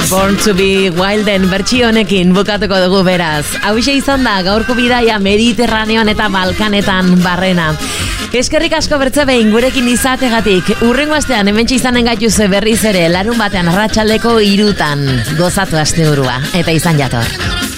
Born to be Wilden bertsio honekin bukatuko dugu beraz. Hauxe izan da gaurko bidaia Mediterraneoan eta Balkanetan barrena. Eskerrik asko bertze behin gurekin izategatik. Hurrengo astean hementxe izanen gaituzue berriz ere larun batean arratsaldeko 3:00 gozatu asteburua eta izan jator.